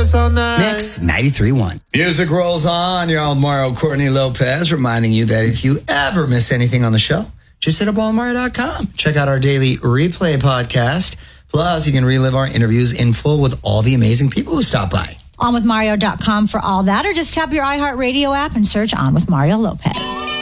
this all night. Mix 93.1. Music rolls on. You're on with Mario Courtney Lopez, reminding you that if you ever miss anything on the show, just hit up allmario.com. Check out our daily replay podcast. Plus, you can relive our interviews in full with all the amazing people who stop by. OnWithMario.com for all that, or just tap your iHeartRadio app and search On with Mario Lopez.